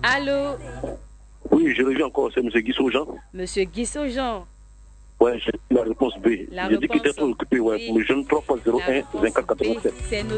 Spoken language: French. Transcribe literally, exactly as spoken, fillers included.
Allô? Oui, je reviens encore, c'est M. Guissot Jean. Monsieur Guissot Jean. Ouais, j'ai la réponse B. La J'ai dit qu'il était réponse trop occupé, ouais, B. pour le jeune trois zéro un vingt-quatre quatre-vingt-sept. C'est